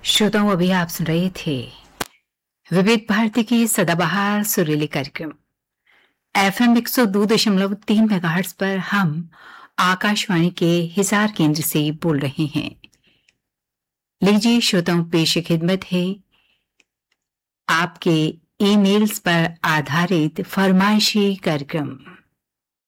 श्रोताओं, अभी आप सुन रहे थे विविध भारती की सदाबहार सुरीली कार्यक्रम FM 102.3 मेगाहर्ट्ज पर हम आकाशवाणी के हिसार केंद्र से बोल रहे हैं। लीजिए श्रोताओं, पेश खिदमत है आपके ईमेल्स पर आधारित फरमाइशी कार्यक्रम।